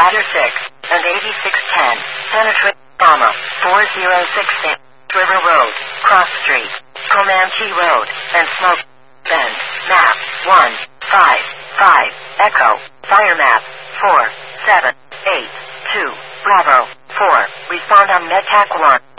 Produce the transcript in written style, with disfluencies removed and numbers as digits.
Ladder 6, and 8610, penetrate, Brahma, 4066, River Road, Cross Street, Comanche Road, and Smoke Bend, map, 155, Echo, fire map, 4782, Bravo, 4, respond on MedTac 1.